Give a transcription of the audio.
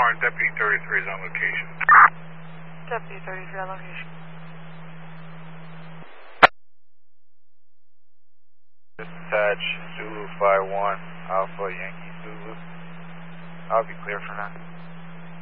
1, Deputy 33 is on location. Deputy 33 on location. Dispatch Zulu 5-1, Alpha Yankee Zulu. I'll be clear for now.